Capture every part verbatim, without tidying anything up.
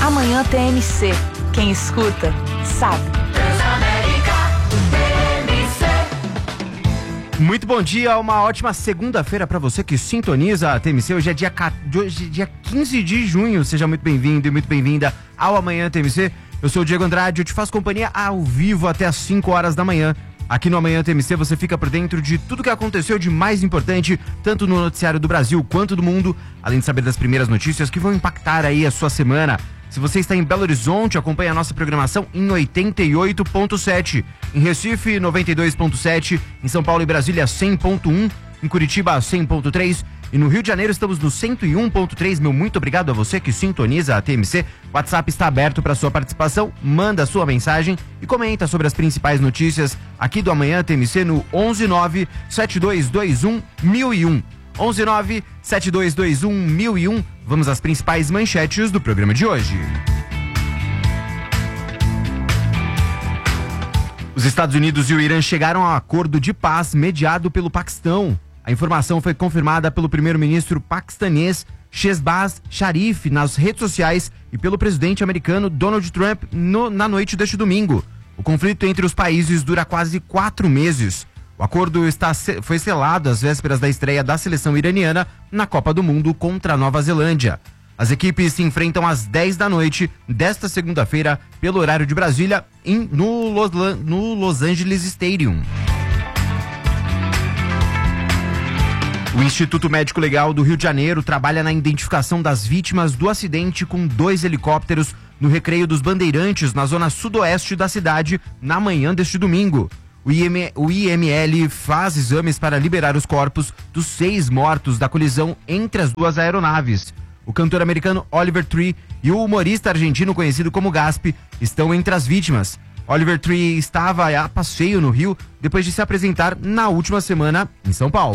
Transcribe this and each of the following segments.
Amanhã T M C. Quem escuta, sabe. Muito bom dia, uma ótima segunda-feira para você que sintoniza a T M C. Hoje é dia, hoje é dia quinze de junho. Seja muito bem-vindo e muito bem-vinda ao Amanhã T M C. Eu sou o Diego Andrade, eu te faço companhia ao vivo até as cinco horas da manhã. Aqui no Amanhã T M C você fica por dentro de tudo que aconteceu de mais importante, tanto no noticiário do Brasil quanto do mundo, além de saber das primeiras notícias que vão impactar aí a sua semana. Se você está em Belo Horizonte, acompanhe a nossa programação em oitenta e oito ponto sete. Em Recife, noventa e dois ponto sete. Em São Paulo e Brasília, cem ponto um. Em Curitiba, cem ponto três. E no Rio de Janeiro estamos no cento e um ponto três. Meu muito obrigado a você que sintoniza a T M C. O WhatsApp está aberto para sua participação. Manda sua mensagem e comenta sobre as principais notícias aqui do Amanhã T M C no onze nove sete dois dois um mil e um. onze nove sete dois dois um mil e um. Vamos às principais manchetes do programa de hoje. Os Estados Unidos e o Irã chegaram a um acordo de paz mediado pelo Paquistão. A informação foi confirmada pelo primeiro-ministro paquistanês Shehbaz Sharif nas redes sociais e pelo presidente americano Donald Trump no, na noite deste domingo. O conflito entre os países dura quase quatro meses. O acordo está, foi selado às vésperas da estreia da seleção iraniana na Copa do Mundo contra a Nova Zelândia. As equipes se enfrentam às dez da noite desta segunda-feira, pelo horário de Brasília, em, no, Los, no Los Angeles Stadium. O Instituto Médico Legal do Rio de Janeiro trabalha na identificação das vítimas do acidente com dois helicópteros no Recreio dos Bandeirantes, na zona sudoeste da cidade, na manhã deste domingo. O I M L faz exames para liberar os corpos dos seis mortos da colisão entre as duas aeronaves. O cantor americano Oliver Tree e o humorista argentino conhecido como Gaspi estão entre as vítimas. Oliver Tree estava a passeio no Rio depois de se apresentar na última semana em São Paulo.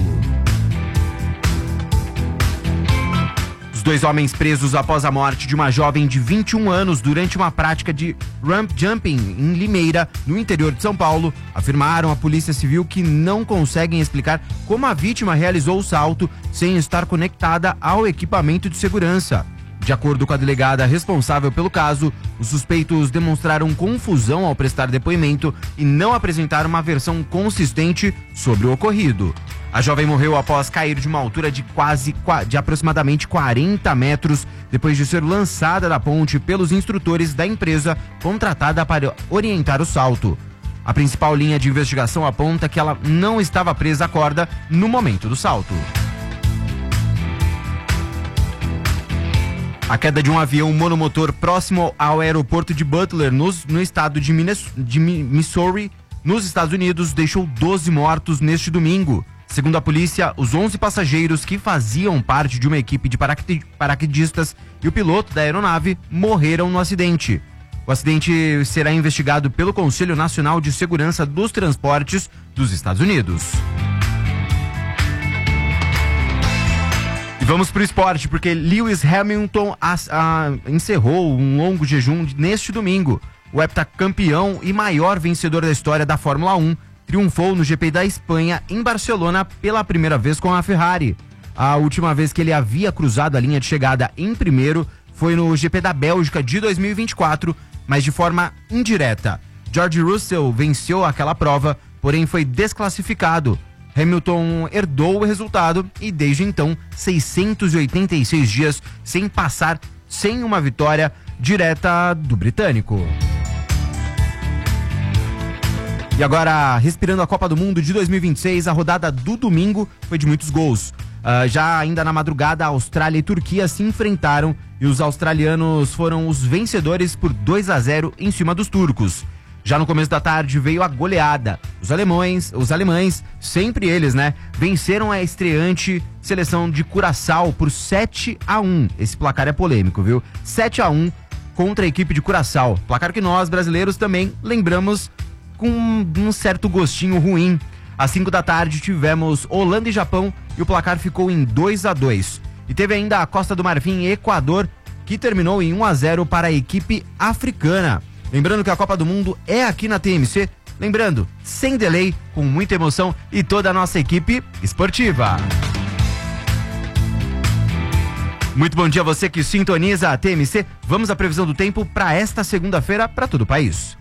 Os dois homens presos após a morte de uma jovem de vinte e um anos durante uma prática de ramp jumping em Limeira, no interior de São Paulo, afirmaram à Polícia Civil que não conseguem explicar como a vítima realizou o salto sem estar conectada ao equipamento de segurança. De acordo com a delegada responsável pelo caso, os suspeitos demonstraram confusão ao prestar depoimento e não apresentaram uma versão consistente sobre o ocorrido. A jovem morreu após cair de uma altura de quase de aproximadamente quarenta metros, depois de ser lançada da ponte pelos instrutores da empresa contratada para orientar o salto. A principal linha de investigação aponta que ela não estava presa à corda no momento do salto. A queda de um avião monomotor próximo ao aeroporto de Butler, no, no estado de, Minas, de Missouri, nos Estados Unidos, deixou doze mortos neste domingo. Segundo a polícia, os onze passageiros que faziam parte de uma equipe de paraquedistas e o piloto da aeronave morreram no acidente. O acidente será investigado pelo Conselho Nacional de Segurança dos Transportes dos Estados Unidos. E vamos pro esporte, porque Lewis Hamilton a, a, encerrou um longo jejum neste domingo. O heptacampeão e maior vencedor da história da Fórmula um triunfou no G P da Espanha em Barcelona pela primeira vez com a Ferrari. A última vez que ele havia cruzado a linha de chegada em primeiro foi no G P da Bélgica de dois mil e vinte e quatro, mas de forma indireta. George Russell venceu aquela prova, porém foi desclassificado. Hamilton herdou o resultado e desde então seiscentos e oitenta e seis dias sem passar sem uma vitória direta do britânico. E agora, respirando a Copa do Mundo de dois mil e vinte e seis, a rodada do domingo foi de muitos gols. Uh, já ainda na madrugada, a Austrália e Turquia se enfrentaram e os australianos foram os vencedores por dois a zero em cima dos turcos. Já no começo da tarde veio a goleada. Os alemães, os alemães, sempre eles, né, venceram a estreante seleção de Curaçao por sete a um. Esse placar é polêmico, viu? sete a um contra a equipe de Curaçao. Placar que nós, brasileiros, também lembramos com um certo gostinho ruim. Às cinco da tarde tivemos Holanda e Japão e o placar ficou em dois a dois. E teve ainda a Costa do Marfim e Equador, que terminou em um a zero para a equipe africana. Lembrando que a Copa do Mundo é aqui na T M C. Lembrando, sem delay, com muita emoção e toda a nossa equipe esportiva. Muito bom dia a você que sintoniza a T M C. Vamos à previsão do tempo para esta segunda-feira para todo o país.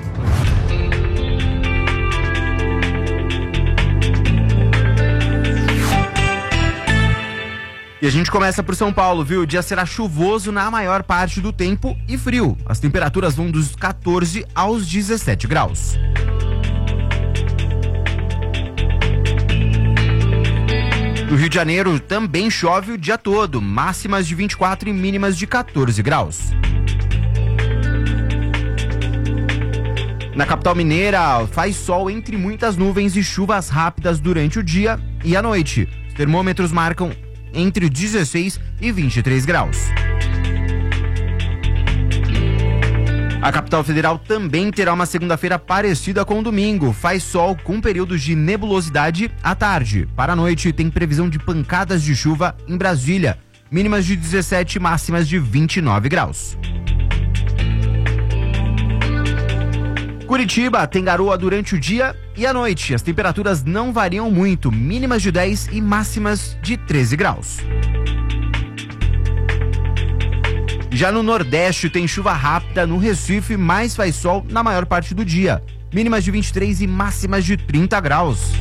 E a gente começa por São Paulo, viu? O dia será chuvoso na maior parte do tempo e frio. As temperaturas vão dos quatorze aos dezessete graus. No Rio de Janeiro também chove o dia todo, máximas de vinte e quatro e mínimas de quatorze graus. Na capital mineira, faz sol entre muitas nuvens e chuvas rápidas durante o dia e a noite. Os termômetros marcam entre dezesseis e vinte e três graus. A capital federal também terá uma segunda-feira parecida com o domingo. Faz sol com períodos de nebulosidade à tarde. Para a noite tem previsão de pancadas de chuva em Brasília. Mínimas de dezessete, máximas de vinte e nove graus. Curitiba tem garoa durante o dia e a noite. As temperaturas não variam muito. Mínimas de dez e máximas de treze graus. Já no Nordeste tem chuva rápida no Recife, mas faz sol na maior parte do dia. Mínimas de vinte e três e máximas de trinta graus.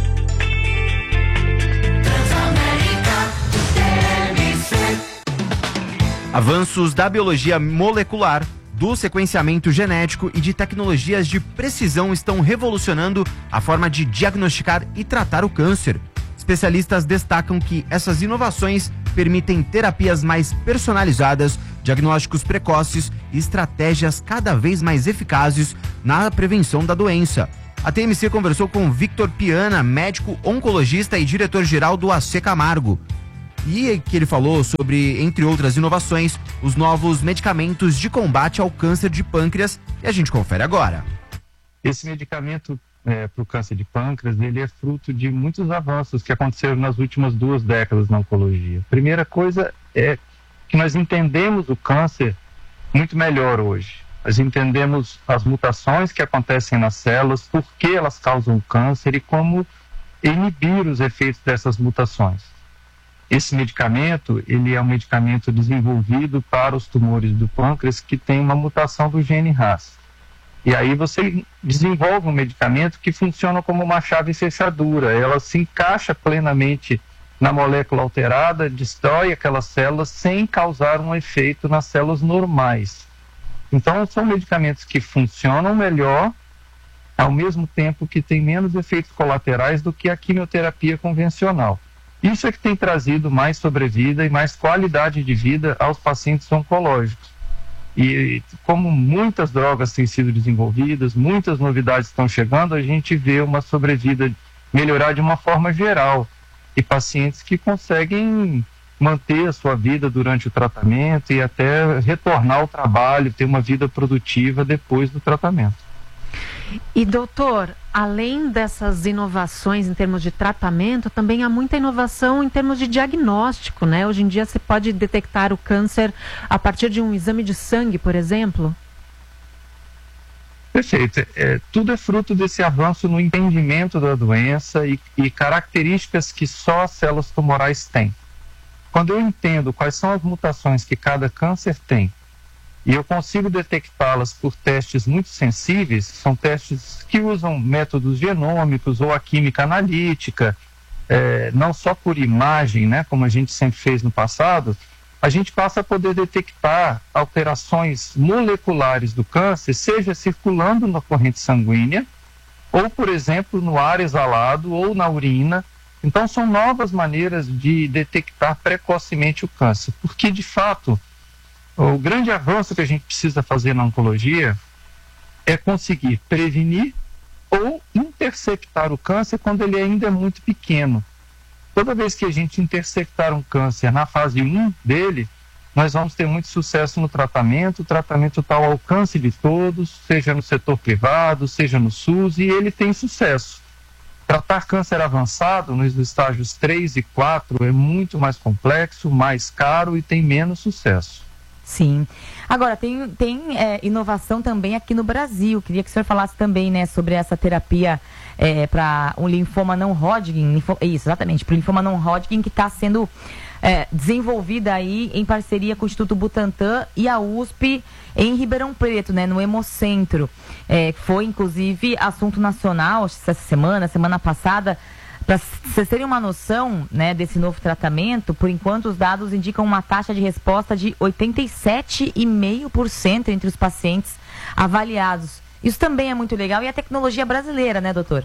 Avanços da biologia molecular, do sequenciamento genético e de tecnologias de precisão estão revolucionando a forma de diagnosticar e tratar o câncer. Especialistas destacam que essas inovações permitem terapias mais personalizadas, diagnósticos precoces e estratégias cada vez mais eficazes na prevenção da doença. A T M C conversou com Victor Piana, médico oncologista e diretor-geral do A C Camargo. E que ele falou sobre, entre outras inovações, os novos medicamentos de combate ao câncer de pâncreas, e a gente confere agora. Esse medicamento é, para o câncer de pâncreas, ele é fruto de muitos avanços que aconteceram nas últimas duas décadas na oncologia. Primeira coisa é que nós entendemos o câncer muito melhor hoje. Nós entendemos as mutações que acontecem nas células, por que elas causam o câncer e como inibir os efeitos dessas mutações. Esse medicamento, ele é um medicamento desenvolvido para os tumores do pâncreas que tem uma mutação do gene R A S. E aí você desenvolve um medicamento que funciona como uma chave fechadura. Ela se encaixa plenamente na molécula alterada, destrói aquelas células sem causar um efeito nas células normais. Então, são medicamentos que funcionam melhor, ao mesmo tempo que tem menos efeitos colaterais do que a quimioterapia convencional. Isso é que tem trazido mais sobrevida e mais qualidade de vida aos pacientes oncológicos. E como muitas drogas têm sido desenvolvidas, muitas novidades estão chegando, a gente vê uma sobrevida melhorar de uma forma geral. E pacientes que conseguem manter a sua vida durante o tratamento e até retornar ao trabalho, ter uma vida produtiva depois do tratamento. E doutor, além dessas inovações em termos de tratamento, também há muita inovação em termos de diagnóstico, né? Hoje em dia você pode detectar o câncer a partir de um exame de sangue, por exemplo? Perfeito. É, tudo é fruto desse avanço no entendimento da doença e, e características que só as células tumorais têm. Quando eu entendo quais são as mutações que cada câncer tem, e eu consigo detectá-las por testes muito sensíveis, são testes que usam métodos genômicos ou a química analítica, é, não só por imagem, né, como a gente sempre fez no passado, a gente passa a poder detectar alterações moleculares do câncer, seja circulando na corrente sanguínea, ou, por exemplo, no ar exalado ou na urina. Então, são novas maneiras de detectar precocemente o câncer, porque, de fato, o grande avanço que a gente precisa fazer na oncologia é conseguir prevenir ou interceptar o câncer quando ele ainda é muito pequeno. Toda vez que a gente interceptar um câncer na fase um dele, nós vamos ter muito sucesso no tratamento. O tratamento está ao alcance de todos, seja no setor privado, seja no SUS, e ele tem sucesso. Tratar câncer avançado nos estágios três e quatro é muito mais complexo, mais caro e tem menos sucesso. Sim. Agora, tem, tem é, inovação também aqui no Brasil. Queria que o senhor falasse também, né, sobre essa terapia é, para o linfoma não Hodgkin. Linfo, isso, exatamente, para o linfoma não Hodgkin, que está sendo é, desenvolvida aí em parceria com o Instituto Butantan e a U S P em Ribeirão Preto, né, no Hemocentro. É, foi, inclusive, assunto nacional essa semana, semana passada. Para vocês terem uma noção, né, desse novo tratamento, por enquanto os dados indicam uma taxa de resposta de oitenta e sete vírgula cinco por cento entre os pacientes avaliados. Isso também é muito legal e é tecnologia brasileira, né, doutor?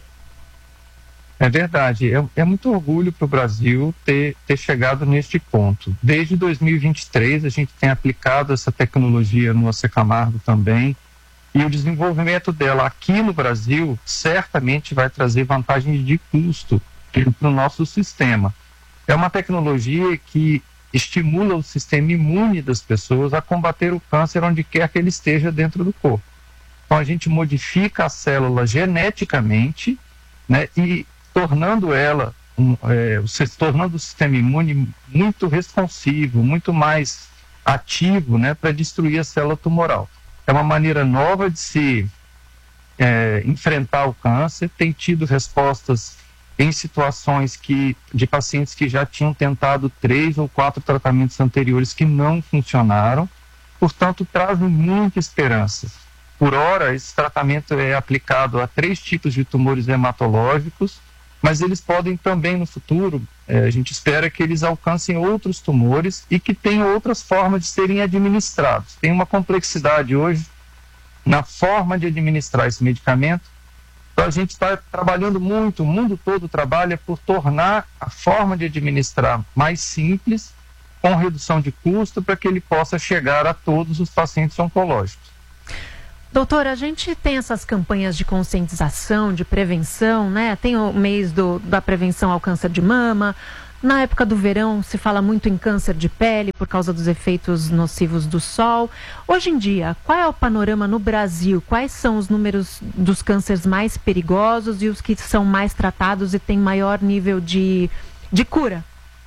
É verdade. É, é muito orgulho para o Brasil ter, ter chegado neste ponto. Desde dois mil e vinte e três, a gente tem aplicado essa tecnologia no José Camargo também. E o desenvolvimento dela aqui no Brasil certamente vai trazer vantagens de custo para o nosso sistema. É uma tecnologia que estimula o sistema imune das pessoas a combater o câncer onde quer que ele esteja dentro do corpo. Então a gente modifica a célula geneticamente, né, e tornando ela, um, é, tornando o sistema imune muito responsivo, muito mais ativo, né, para destruir a célula tumoral. É uma maneira nova de se é, enfrentar o câncer. Tem tido respostas em situações que, de pacientes que já tinham tentado três ou quatro tratamentos anteriores que não funcionaram. Portanto, trazem muita esperança. Por hora, esse tratamento é aplicado a três tipos de tumores hematológicos, mas eles podem também no futuro, é, a gente espera que eles alcancem outros tumores e que tenham outras formas de serem administrados. Tem uma complexidade hoje na forma de administrar esse medicamento. Então a gente está trabalhando muito, o mundo todo trabalha por tornar a forma de administrar mais simples, com redução de custo, para que ele possa chegar a todos os pacientes oncológicos. Doutora, a gente tem essas campanhas de conscientização, de prevenção, né? Tem o mês do, da prevenção ao câncer de mama. Na época do verão se fala muito em câncer de pele por causa dos efeitos nocivos do sol. Hoje em dia, qual é o panorama no Brasil? Quais são os números dos cânceres mais perigosos e os que são mais tratados e têm maior nível de, de cura?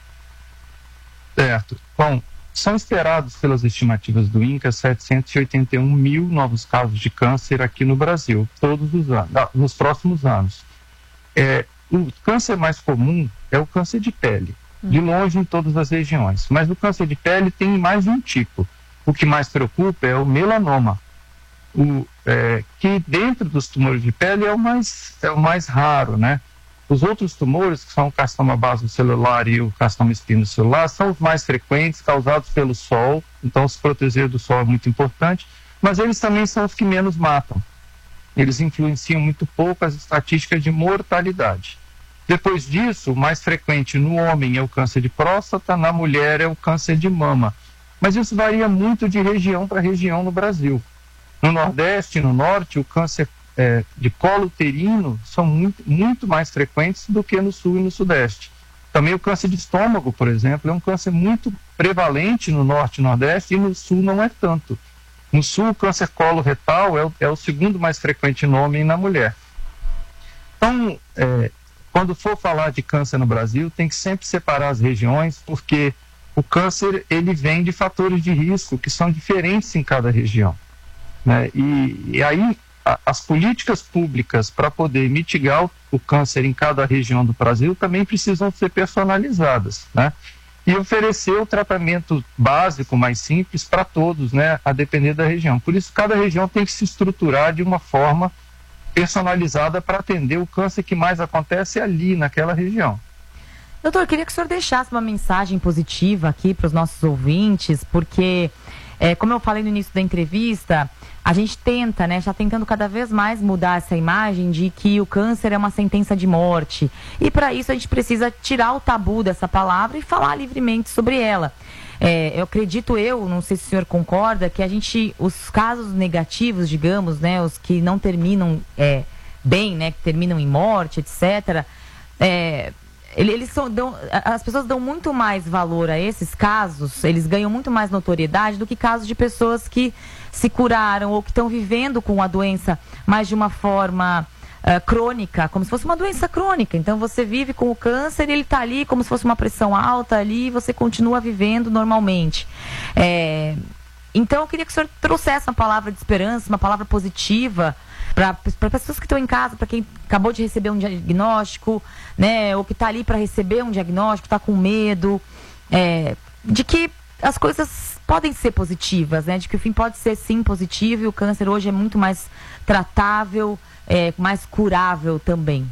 Certo. Bom, são esperados pelas estimativas do INCA setecentos e oitenta e um mil novos casos de câncer aqui no Brasil, todos os anos, nos próximos anos. É, o câncer mais comum é o câncer de pele, de longe em todas as regiões. Mas o câncer de pele tem mais de um tipo. O que mais preocupa é o melanoma, o, é, que dentro dos tumores de pele é o mais, é o mais raro, né? Os outros tumores, que são o carcinoma basocelular e o carcinoma espinocelular, são os mais frequentes, causados pelo sol. Então, se proteger do sol é muito importante, mas eles também são os que menos matam. Eles influenciam muito pouco as estatísticas de mortalidade. Depois disso, o mais frequente no homem é o câncer de próstata, na mulher é o câncer de mama. Mas isso varia muito de região para região no Brasil. No Nordeste e no Norte, o câncer É, de colo uterino são muito, muito mais frequentes do que no Sul e no Sudeste. Também o câncer de estômago, por exemplo, é um câncer muito prevalente no Norte e Nordeste e no Sul não é tanto. No Sul, o câncer colo-retal é o, é o segundo mais frequente no homem e na mulher. Então, é, quando for falar de câncer no Brasil, tem que sempre separar as regiões, porque o câncer ele vem de fatores de risco que são diferentes em cada região, né? E, e aí as políticas públicas para poder mitigar o, o câncer em cada região do Brasil também precisam ser personalizadas, né? E oferecer o tratamento básico mais simples para todos, né? A depender da região. Por isso, cada região tem que se estruturar de uma forma personalizada para atender o câncer que mais acontece ali, naquela região. Doutor, eu queria que o senhor deixasse uma mensagem positiva aqui para os nossos ouvintes, porque, é, como eu falei no início da entrevista, a gente tenta, né, está tentando cada vez mais mudar essa imagem de que o câncer é uma sentença de morte. E para isso a gente precisa tirar o tabu dessa palavra e falar livremente sobre ela. É, eu acredito eu, não sei se o senhor concorda, que a gente, os casos negativos, digamos, né, os que não terminam é, bem, né, que terminam em morte, etcétera, é, eles são, dão, as pessoas dão muito mais valor a esses casos, eles ganham muito mais notoriedade do que casos de pessoas que se curaram ou que estão vivendo com a doença, mas de uma forma uh, crônica, como se fosse uma doença crônica. Então você vive com o câncer e ele está ali como se fosse uma pressão alta ali e você continua vivendo normalmente. É, então eu queria que o senhor trouxesse uma palavra de esperança, uma palavra positiva para pessoas que estão em casa, para quem acabou de receber um diagnóstico, né, ou que está ali para receber um diagnóstico, está com medo. é, de que as coisas podem ser positivas, né? De que o fim pode ser sim positivo e o câncer hoje é muito mais tratável, é, mais curável também.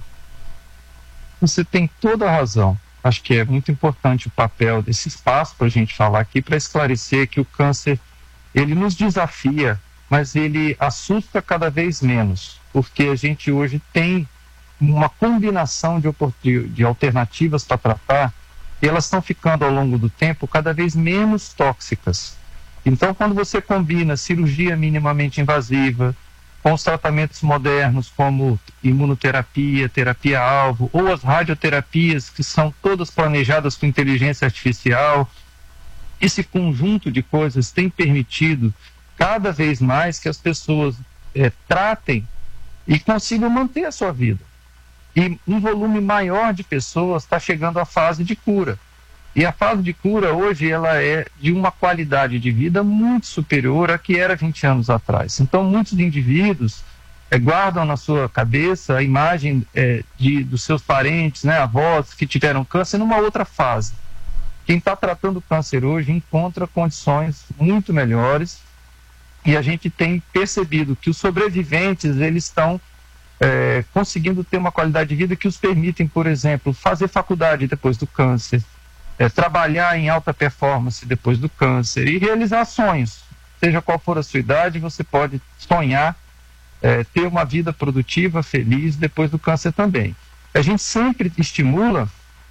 Você tem toda a razão. Acho que é muito importante o papel desse espaço para a gente falar aqui, para esclarecer que o câncer, ele nos desafia, mas ele assusta cada vez menos, porque a gente hoje tem uma combinação de, de alternativas para tratar, e elas estão ficando ao longo do tempo cada vez menos tóxicas. Então, quando você combina cirurgia minimamente invasiva com os tratamentos modernos como imunoterapia, terapia-alvo, ou as radioterapias, que são todas planejadas com inteligência artificial, esse conjunto de coisas tem permitido cada vez mais que as pessoas é, tratem e consigam manter a sua vida. E um volume maior de pessoas está chegando à fase de cura. E a fase de cura hoje ela é de uma qualidade de vida muito superior à que era vinte anos atrás. Então muitos indivíduos é, guardam na sua cabeça a imagem é, de, dos seus parentes, né, avós que tiveram câncer numa outra fase. Quem está tratando câncer hoje encontra condições muito melhores, e a gente tem percebido que os sobreviventes eles estão é, conseguindo ter uma qualidade de vida que os permitem, por exemplo, fazer faculdade depois do câncer, é, trabalhar em alta performance depois do câncer e realizar sonhos. Seja qual for a sua idade, você pode sonhar, é, ter uma vida produtiva, feliz depois do câncer também. A gente sempre estimula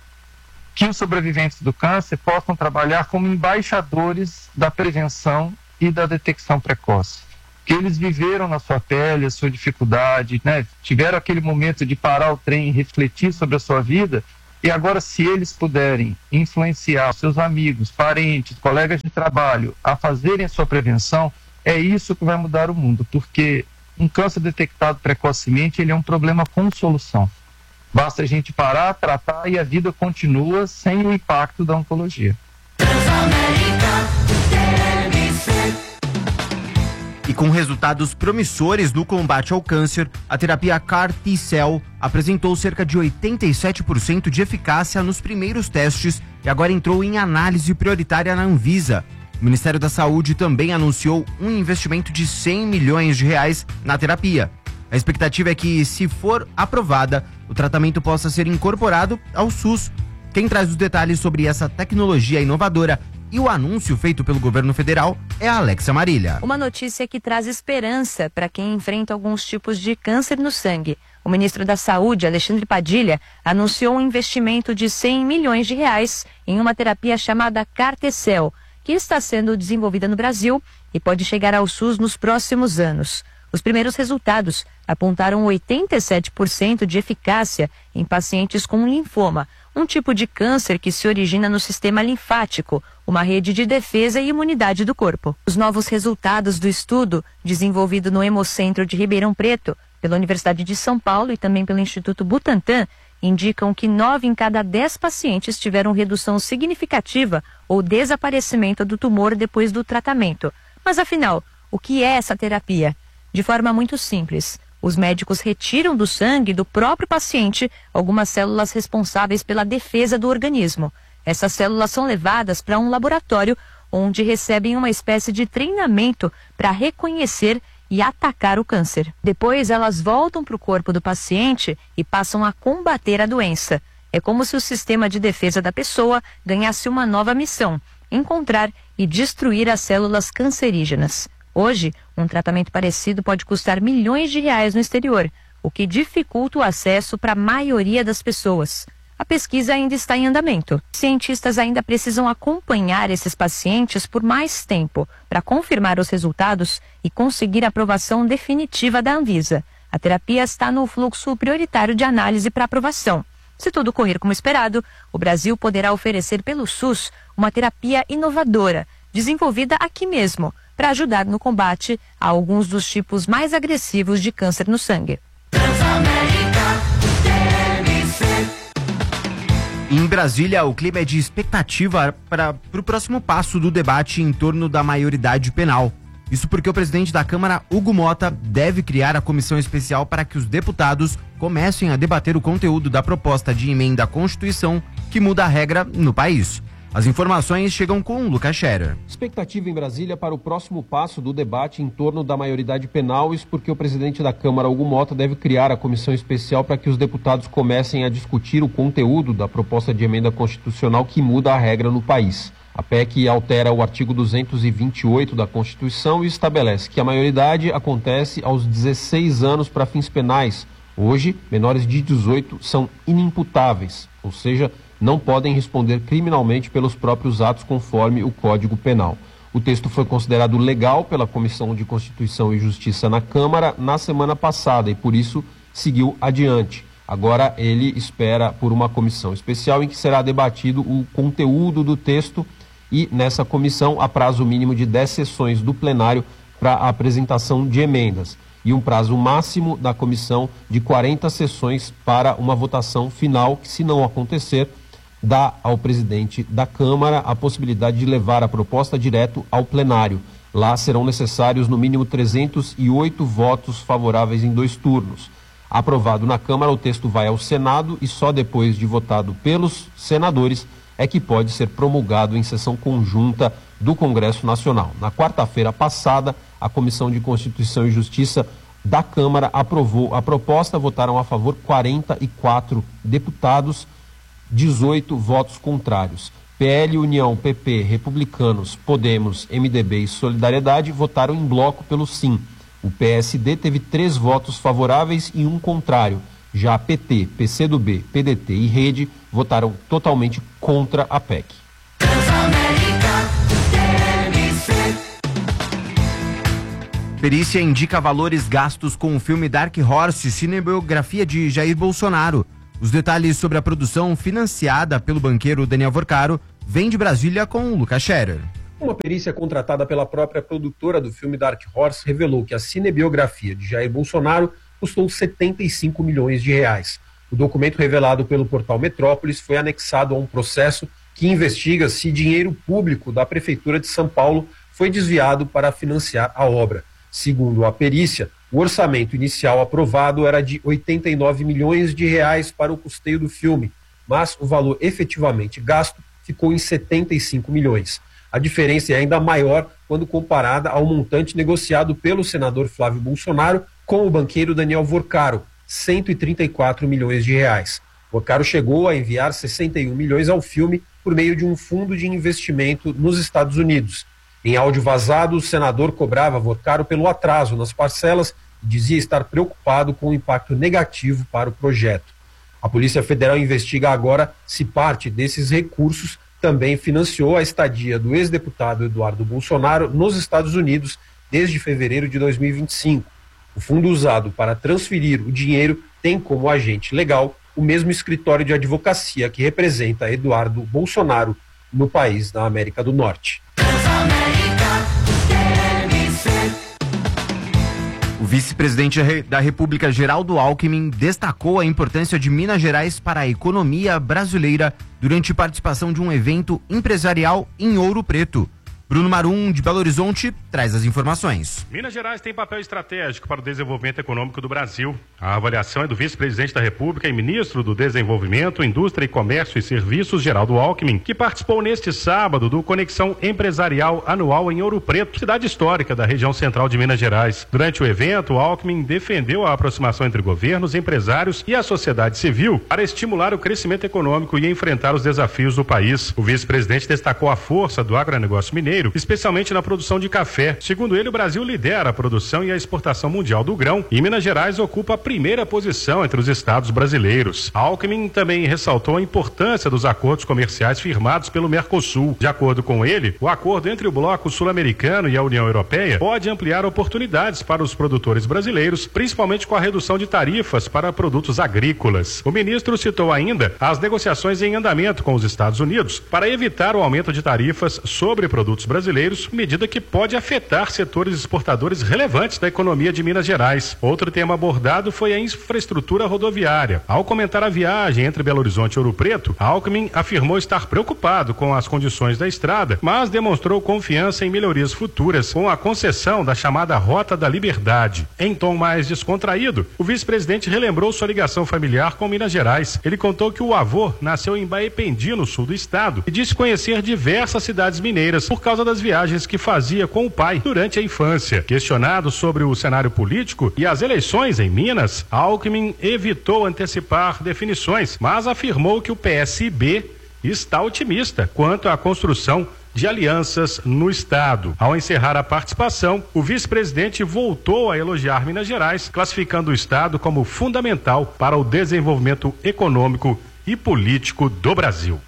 que os sobreviventes do câncer possam trabalhar como embaixadores da prevenção e da detecção precoce. Que eles viveram na sua pele a sua dificuldade, né? Tiveram aquele momento de parar o trem e refletir sobre a sua vida, e agora se eles puderem influenciar seus amigos, parentes, colegas de trabalho a fazerem a sua prevenção, é isso que vai mudar o mundo, porque um câncer detectado precocemente ele é um problema com solução. Basta a gente parar, tratar e a vida continua sem o impacto da oncologia. E com resultados promissores no combate ao câncer, a terapia C A R T-Cell apresentou cerca de oitenta e sete por cento de eficácia nos primeiros testes e agora entrou em análise prioritária na Anvisa. O Ministério da Saúde também anunciou um investimento de cem milhões de reais na terapia. A expectativa é que, se for aprovada, o tratamento possa ser incorporado ao SUS. Quem traz os detalhes sobre essa tecnologia inovadora e o anúncio feito pelo governo federal é a Alexa Marília. Uma notícia que traz esperança para quem enfrenta alguns tipos de câncer no sangue. O ministro da Saúde, Alexandre Padilha, anunciou um investimento de cem milhões de reais em uma terapia chamada C A R T-Cell, que está sendo desenvolvida no Brasil e pode chegar ao SUS nos próximos anos. Os primeiros resultados apontaram oitenta e sete por cento de eficácia em pacientes com linfoma, um tipo de câncer que se origina no sistema linfático, uma rede de defesa e imunidade do corpo. Os novos resultados do estudo, desenvolvido no Hemocentro de Ribeirão Preto, pela Universidade de São Paulo e também pelo Instituto Butantan, indicam que nove em cada dez pacientes tiveram redução significativa ou desaparecimento do tumor depois do tratamento. Mas afinal, o que é essa terapia? De forma muito simples, os médicos retiram do sangue do próprio paciente algumas células responsáveis pela defesa do organismo. Essas células são levadas para um laboratório onde recebem uma espécie de treinamento para reconhecer e atacar o câncer. Depois elas voltam para o corpo do paciente e passam a combater a doença. É como se o sistema de defesa da pessoa ganhasse uma nova missão: encontrar e destruir as células cancerígenas. Hoje, um tratamento parecido pode custar milhões de reais no exterior, o que dificulta o acesso para a maioria das pessoas. A pesquisa ainda está em andamento. Cientistas ainda precisam acompanhar esses pacientes por mais tempo para confirmar os resultados e conseguir a aprovação definitiva da Anvisa. A terapia está no fluxo prioritário de análise para aprovação. Se tudo correr como esperado, o Brasil poderá oferecer pelo SUS uma terapia inovadora, desenvolvida aqui mesmo, para ajudar no combate a alguns dos tipos mais agressivos de câncer no sangue. Em Brasília, o clima é de expectativa para o próximo passo do debate em torno da maioridade penal. Isso porque o presidente da Câmara, Hugo Mota, deve criar a comissão especial para que os deputados comecem a debater o conteúdo da proposta de emenda à Constituição que muda a regra no país. As informações chegam com o Lucas Scherer. Expectativa em Brasília para o próximo passo do debate em torno da maioridade penal, isso porque o presidente da Câmara, Hugo Mota, deve criar a comissão especial para que os deputados comecem a discutir o conteúdo da proposta de emenda constitucional que muda a regra no país. A P E C altera o artigo duzentos e vinte e oito da Constituição e estabelece que a maioridade acontece aos dezesseis anos para fins penais. Hoje, menores de dezoito são inimputáveis, ou seja, não podem responder criminalmente pelos próprios atos conforme o Código Penal. O texto foi considerado legal pela Comissão de Constituição e Justiça na Câmara na semana passada e, por isso, seguiu adiante. Agora ele espera por uma comissão especial em que será debatido o conteúdo do texto e, nessa comissão, há prazo mínimo de dez sessões do plenário para a apresentação de emendas e um prazo máximo da comissão de quarenta sessões para uma votação final que, se não acontecer, dá ao presidente da Câmara a possibilidade de levar a proposta direto ao plenário. Lá serão necessários no mínimo trezentos e oito votos favoráveis em dois turnos. Aprovado na Câmara, o texto vai ao Senado e só depois de votado pelos senadores é que pode ser promulgado em sessão conjunta do Congresso Nacional. Na quarta-feira passada, a Comissão de Constituição e Justiça da Câmara aprovou a proposta, votaram a favor quarenta e quatro deputados, dezoito votos contrários. P L, União, P P, Republicanos, Podemos, M D B e Solidariedade votaram em bloco pelo sim. O P S D teve três votos favoráveis e um contrário. Já P T, P C do B, P D T e Rede votaram totalmente contra a P E C. Perícia indica valores gastos com o filme Dark Horse, cinebiografia de Jair Bolsonaro. Os detalhes sobre a produção financiada pelo banqueiro Daniel Vorcaro vem de Brasília com o Lucas Scherer. Uma perícia contratada pela própria produtora do filme Dark Horse revelou que a cinebiografia de Jair Bolsonaro custou setenta e cinco milhões de reais. O documento revelado pelo portal Metrópolis foi anexado a um processo que investiga se dinheiro público da Prefeitura de São Paulo foi desviado para financiar a obra. Segundo a perícia, o orçamento inicial aprovado era de oitenta e nove milhões de reais para o custeio do filme, mas o valor efetivamente gasto ficou em setenta e cinco milhões. A diferença é ainda maior quando comparada ao montante negociado pelo senador Flávio Bolsonaro com o banqueiro Daniel Vorcaro, cento e trinta e quatro milhões de reais. Vorcaro chegou a enviar sessenta e um milhões ao filme por meio de um fundo de investimento nos Estados Unidos. Em áudio vazado, o senador cobrava Vorcaro pelo atraso nas parcelas e dizia estar preocupado com o impacto negativo para o projeto. A Polícia Federal investiga agora se parte desses recursos também financiou a estadia do ex-deputado Eduardo Bolsonaro nos Estados Unidos desde fevereiro de dois mil e vinte e cinco. O fundo usado para transferir o dinheiro tem como agente legal o mesmo escritório de advocacia que representa Eduardo Bolsonaro no país da América do Norte. O vice-presidente da República, Geraldo Alckmin, destacou a importância de Minas Gerais para a economia brasileira durante participação de um evento empresarial em Ouro Preto. Bruno Marum, de Belo Horizonte, traz as informações. Minas Gerais tem papel estratégico para o desenvolvimento econômico do Brasil. A avaliação é do vice-presidente da República e ministro do Desenvolvimento, Indústria e Comércio e Serviços, Geraldo Alckmin, que participou neste sábado do Conexão Empresarial Anual em Ouro Preto, cidade histórica da região central de Minas Gerais. Durante o evento, Alckmin defendeu a aproximação entre governos, empresários e a sociedade civil para estimular o crescimento econômico e enfrentar os desafios do país. O vice-presidente destacou a força do agronegócio mineiro, especialmente na produção de café. Segundo ele, o Brasil lidera a produção e a exportação mundial do grão e Minas Gerais ocupa a primeira posição entre os estados brasileiros. Alckmin também ressaltou a importância dos acordos comerciais firmados pelo Mercosul. De acordo com ele, o acordo entre o bloco sul-americano e a União Europeia pode ampliar oportunidades para os produtores brasileiros, principalmente com a redução de tarifas para produtos agrícolas. O ministro citou ainda as negociações em andamento com os Estados Unidos para evitar o aumento de tarifas sobre produtos brasileiros, medida que pode afetar setores exportadores relevantes da economia de Minas Gerais. Outro tema abordado foi a infraestrutura rodoviária. Ao comentar a viagem entre Belo Horizonte e Ouro Preto, Alckmin afirmou estar preocupado com as condições da estrada, mas demonstrou confiança em melhorias futuras com a concessão da chamada Rota da Liberdade. Em tom mais descontraído, o vice-presidente relembrou sua ligação familiar com Minas Gerais. Ele contou que o avô nasceu em Baependi, no sul do estado, e disse conhecer diversas cidades mineiras por causa das viagens que fazia com o pai durante a infância. Questionado sobre o cenário político e as eleições em Minas, Alckmin evitou antecipar definições, mas afirmou que o P S B está otimista quanto à construção de alianças no estado. Ao encerrar a participação, o vice-presidente voltou a elogiar Minas Gerais, classificando o estado como fundamental para o desenvolvimento econômico e político do Brasil.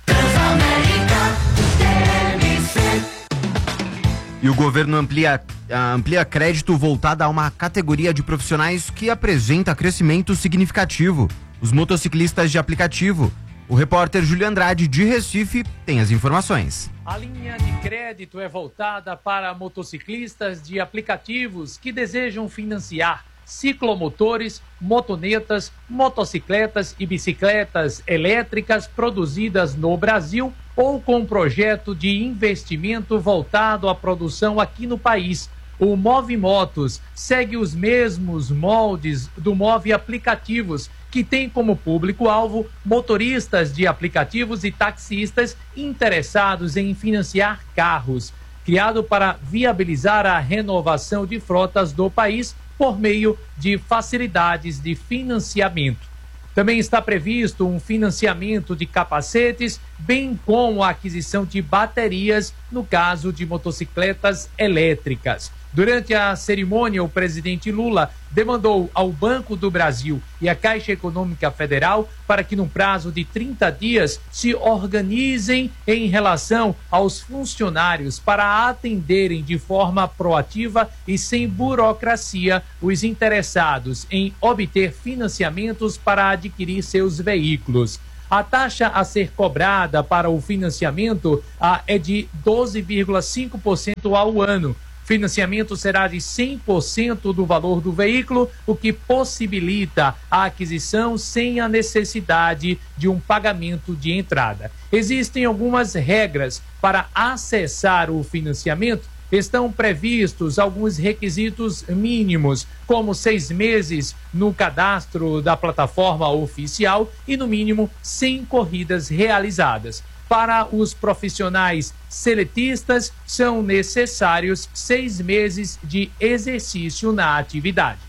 E o governo amplia, amplia crédito voltado a uma categoria de profissionais que apresenta crescimento significativo: os motociclistas de aplicativo. O repórter Júlio Andrade, de Recife, tem as informações. A linha de crédito é voltada para motociclistas de aplicativos que desejam financiar ciclomotores, motonetas, motocicletas e bicicletas elétricas produzidas no Brasil ou com projeto de investimento voltado à produção aqui no país. O Move Motos segue os mesmos moldes do Move Aplicativos, que tem como público-alvo motoristas de aplicativos e taxistas interessados em financiar carros, criado para viabilizar a renovação de frotas do país por meio de facilidades de financiamento. Também está previsto um financiamento de capacetes, bem como a aquisição de baterias no caso de motocicletas elétricas. Durante a cerimônia, o presidente Lula demandou ao Banco do Brasil e à Caixa Econômica Federal para que, no prazo de trinta dias, se organizem em relação aos funcionários para atenderem de forma proativa e sem burocracia os interessados em obter financiamentos para adquirir seus veículos. A taxa a ser cobrada para o financiamento ah, é de doze vírgula cinco por cento ao ano. Financiamento será de cem por cento do valor do veículo, o que possibilita a aquisição sem a necessidade de um pagamento de entrada. Existem algumas regras para acessar o financiamento. Estão previstos alguns requisitos mínimos, como seis meses no cadastro da plataforma oficial e, no mínimo, cem corridas realizadas. Para os profissionais seletistas, são necessários seis meses de exercício na atividade.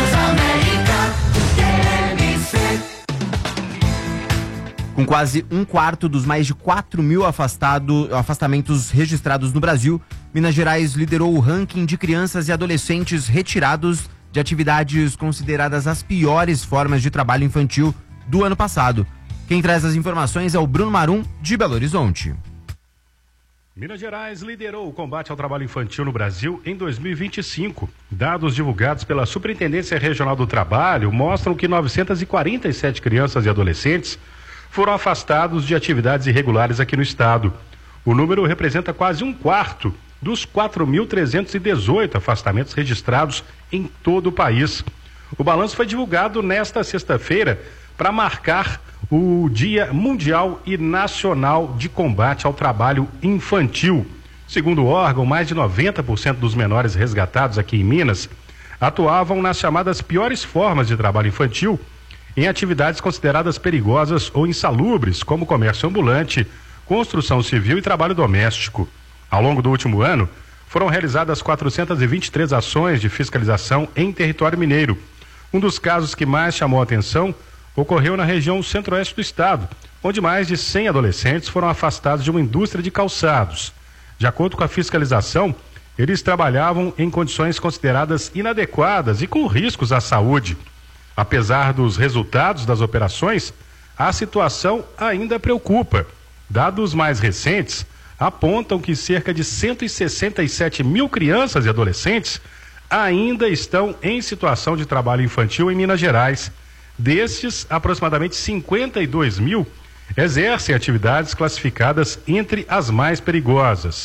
Com quase um quarto dos mais de quatro mil afastado, afastamentos registrados no Brasil, Minas Gerais liderou o ranking de crianças e adolescentes retirados de atividades consideradas as piores formas de trabalho infantil do ano passado. Quem traz as informações é o Bruno Marum, de Belo Horizonte. Minas Gerais liderou o combate ao trabalho infantil no Brasil em dois mil e vinte e cinco. Dados divulgados pela Superintendência Regional do Trabalho mostram que novecentas e quarenta e sete crianças e adolescentes foram afastados de atividades irregulares aqui no estado. O número representa quase um quarto dos quatro mil trezentos e dezoito afastamentos registrados em todo o país. O balanço foi divulgado nesta sexta-feira para marcar o Dia Mundial e Nacional de Combate ao Trabalho Infantil. Segundo o órgão, mais de noventa por cento dos menores resgatados aqui em Minas atuavam nas chamadas piores formas de trabalho infantil, em atividades consideradas perigosas ou insalubres, como comércio ambulante, construção civil e trabalho doméstico. Ao longo do último ano, foram realizadas quatrocentas e vinte e três ações de fiscalização em território mineiro. Um dos casos que mais chamou a atenção ocorreu na região centro-oeste do estado, onde mais de cem adolescentes foram afastados de uma indústria de calçados. De acordo com a fiscalização, eles trabalhavam em condições consideradas inadequadas e com riscos à saúde. Apesar dos resultados das operações, a situação ainda preocupa. Dados mais recentes apontam que cerca de cento e sessenta e sete mil crianças e adolescentes ainda estão em situação de trabalho infantil em Minas Gerais. Destes, aproximadamente cinquenta e dois mil exercem atividades classificadas entre as mais perigosas.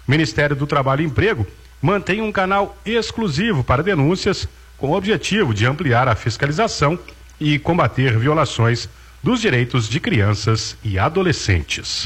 O Ministério do Trabalho e Emprego mantém um canal exclusivo para denúncias com o objetivo de ampliar a fiscalização e combater violações dos direitos de crianças e adolescentes.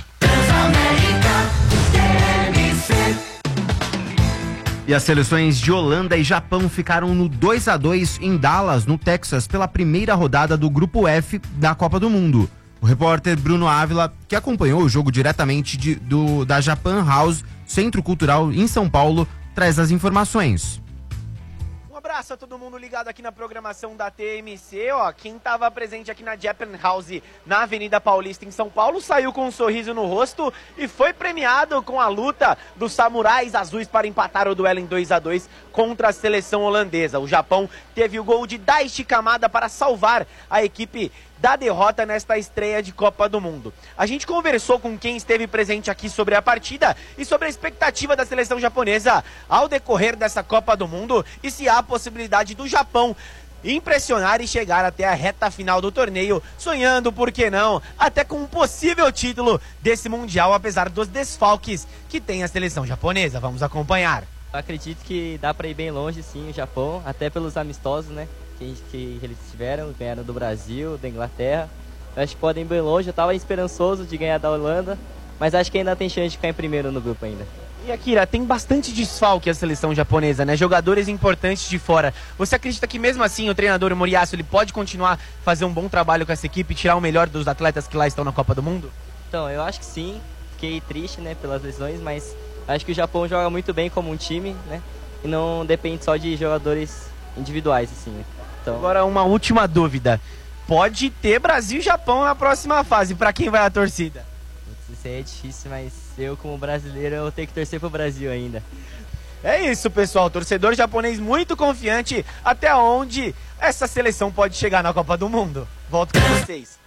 E as seleções de Holanda e Japão ficaram no dois a dois em Dallas, no Texas, pela primeira rodada do Grupo F da Copa do Mundo. O repórter Bruno Ávila, que acompanhou o jogo diretamente de, do, da Japan House, Centro Cultural em São Paulo, traz as informações. Um abraço a todo mundo ligado aqui na programação da T M C, ó, quem estava presente aqui na Japan House, na Avenida Paulista em São Paulo, saiu com um sorriso no rosto e foi premiado com a luta dos samurais azuis para empatar o duelo em dois a dois contra a seleção holandesa. O Japão teve o gol de Daichi Kamada para salvar a equipe da derrota nesta estreia de Copa do Mundo. A gente conversou com quem esteve presente aqui sobre a partida e sobre a expectativa da seleção japonesa ao decorrer dessa Copa do Mundo e se há a possibilidade do Japão impressionar e chegar até a reta final do torneio, sonhando, por que não, até com um possível título desse Mundial, apesar dos desfalques que tem a seleção japonesa. Vamos acompanhar. Eu acredito que dá para ir bem longe, sim, o Japão, até pelos amistosos, né? Que, que eles tiveram, ganharam do Brasil, da Inglaterra. Eu acho que podem ir bem longe. Eu estava esperançoso de ganhar da Holanda, mas acho que ainda tem chance de ficar em primeiro no grupo ainda. E Akira, tem bastante desfalque a seleção japonesa, né? Jogadores importantes de fora. Você acredita que mesmo assim o treinador Moriyasu ele pode continuar a fazer um bom trabalho com essa equipe e tirar o melhor dos atletas que lá estão na Copa do Mundo? Então, eu acho que sim. Fiquei triste, né, pelas lesões, mas acho que o Japão joga muito bem como um time, né? E não depende só de jogadores individuais, assim, né? Então... Agora, uma última dúvida. Pode ter Brasil e Japão na próxima fase. Para quem vai a torcida? Isso aí é difícil, mas eu, como brasileiro, eu tenho que torcer pro Brasil ainda. É isso, pessoal. Torcedor japonês muito confiante até onde essa seleção pode chegar na Copa do Mundo. Volto com vocês.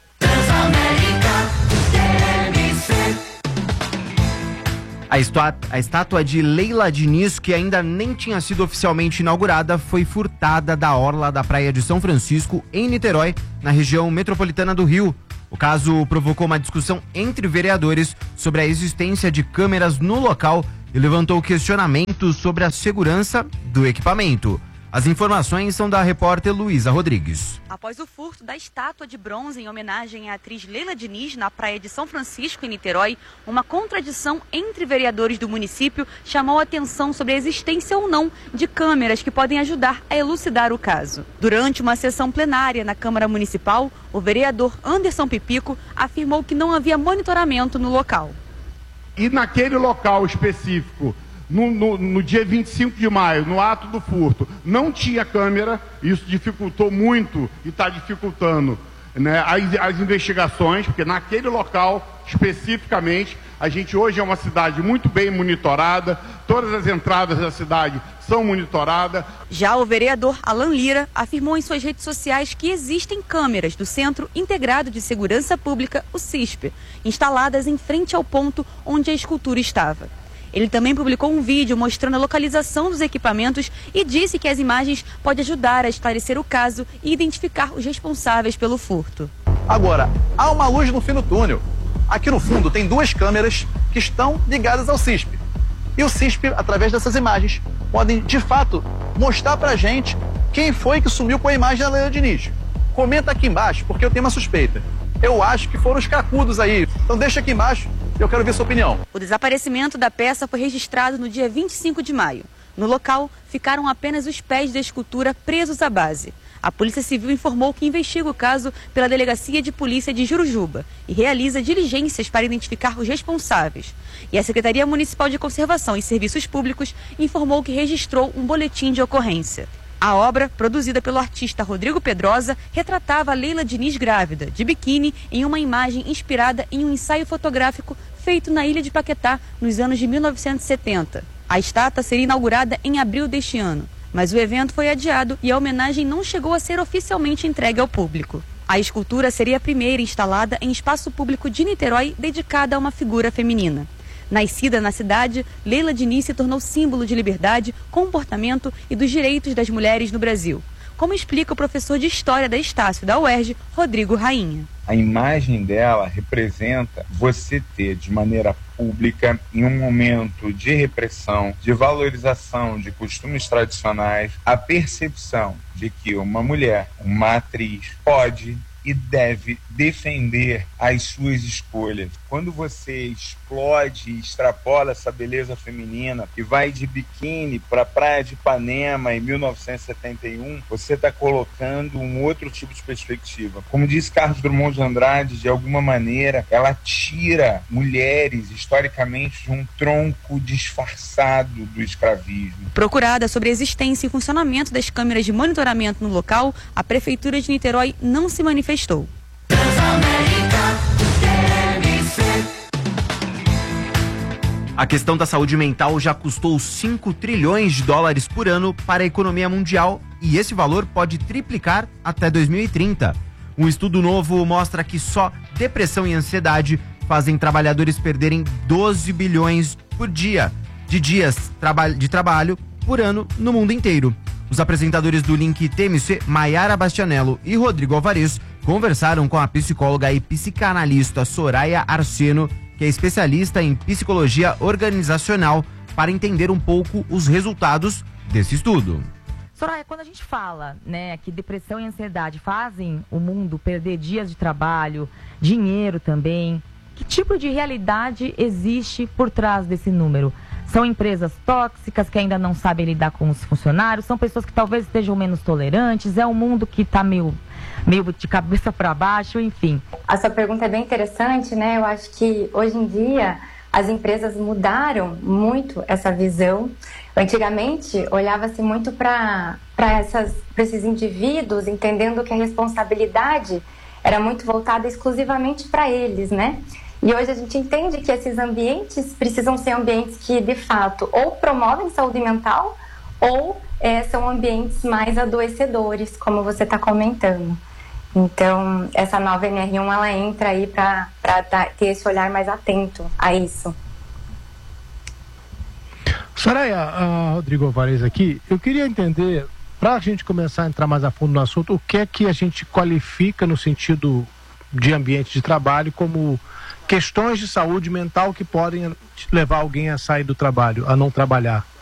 A, estua- a estátua de Leila Diniz, que ainda nem tinha sido oficialmente inaugurada, foi furtada da orla da Praia de São Francisco, em Niterói, na região metropolitana do Rio. O caso provocou uma discussão entre vereadores sobre a existência de câmeras no local e levantou questionamentos sobre a segurança do equipamento. As informações são da repórter Luísa Rodrigues. Após o furto da estátua de bronze em homenagem à atriz Leila Diniz na praia de São Francisco, em Niterói, uma contradição entre vereadores do município chamou a atenção sobre a existência ou não de câmeras que podem ajudar a elucidar o caso. Durante uma sessão plenária na Câmara Municipal, o vereador Anderson Pipico afirmou que não havia monitoramento no local. E naquele local específico, No, no, no dia vinte e cinco de maio, no ato do furto, não tinha câmera, isso dificultou muito e está dificultando, né, as, as investigações, porque naquele local, especificamente, a gente hoje é uma cidade muito bem monitorada, todas as entradas da cidade são monitoradas. Já o vereador Alan Lira afirmou em suas redes sociais que existem câmeras do Centro Integrado de Segurança Pública, o CISP, instaladas em frente ao ponto onde a escultura estava. Ele também publicou um vídeo mostrando a localização dos equipamentos e disse que as imagens podem ajudar a esclarecer o caso e identificar os responsáveis pelo furto. Agora, há uma luz no fim do túnel. Aqui no fundo tem duas câmeras que estão ligadas ao CISP. E o CISP, através dessas imagens, podem, de fato, mostrar pra gente quem foi que sumiu com a imagem da Leila Diniz. Comenta aqui embaixo, porque eu tenho uma suspeita. Eu acho que foram os cracudos aí. Então deixa aqui embaixo. Eu quero ver sua opinião. O desaparecimento da peça foi registrado no dia vinte e cinco de maio. No local, ficaram apenas os pés da escultura presos à base. A Polícia Civil informou que investiga o caso pela Delegacia de Polícia de Jurujuba e realiza diligências para identificar os responsáveis. E a Secretaria Municipal de Conservação e Serviços Públicos informou que registrou um boletim de ocorrência. A obra, produzida pelo artista Rodrigo Pedrosa, retratava a Leila Diniz grávida, de biquíni, em uma imagem inspirada em um ensaio fotográfico feito na ilha de Paquetá, nos anos de mil novecentos e setenta. A estátua seria inaugurada em abril deste ano, mas o evento foi adiado e a homenagem não chegou a ser oficialmente entregue ao público. A escultura seria a primeira instalada em espaço público de Niterói dedicada a uma figura feminina. Nascida na cidade, Leila Diniz se tornou símbolo de liberdade, comportamento e dos direitos das mulheres no Brasil. como explica o professor de História da Estácio da U E R J, Rodrigo Rainha. A imagem dela representa você ter de maneira pública, em um momento de repressão, de valorização de costumes tradicionais, a percepção de que uma mulher, uma atriz, pode e deve defender as suas escolhas. Quando você explode e extrapola essa beleza feminina e vai de biquíni para a Praia de Ipanema em mil novecentos e setenta e um, você está colocando um outro tipo de perspectiva. Como disse Carlos Drummond de Andrade, de alguma maneira, ela tira mulheres, historicamente, de um tronco disfarçado do escravismo. Procurada sobre a existência e funcionamento das câmeras de monitoramento no local, a Prefeitura de Niterói não se manifestou. A questão da saúde mental já custou cinco trilhões de dólares por ano para a economia mundial e esse valor pode triplicar até dois mil e trinta. Um estudo novo mostra que só depressão e ansiedade fazem trabalhadores perderem doze bilhões por dia de dias de trabalho por ano no mundo inteiro. Os apresentadores do Link T M C, Maiara Bastianello e Rodrigo Alvarez, conversaram com a psicóloga e psicanalista Soraya Arseno, que é especialista em psicologia organizacional, para entender um pouco os resultados desse estudo. Soraya, quando a gente fala, né, que depressão e ansiedade fazem o mundo perder dias de trabalho, dinheiro também, que tipo de realidade existe por trás desse número? São empresas tóxicas que ainda não sabem lidar com os funcionários, são pessoas que talvez estejam menos tolerantes, é um mundo que está meio, meio de cabeça para baixo, enfim. A sua pergunta é bem interessante, né? Eu acho que hoje em dia as empresas mudaram muito essa visão. Antigamente olhava-se muito para esses indivíduos, entendendo que a responsabilidade era muito voltada exclusivamente para eles, né? E hoje a gente entende que esses ambientes precisam ser ambientes que, de fato, ou promovem saúde mental ou é, são ambientes mais adoecedores, como você está comentando. Então, essa nova N R um, ela entra aí para ter esse olhar mais atento a isso. Soraya, uh, Rodrigo Alvarez aqui, eu queria entender, para a gente começar a entrar mais a fundo no assunto, o que é que a gente qualifica no sentido de ambiente de trabalho como questões de saúde mental que podem levar alguém a sair do trabalho, a não trabalhar?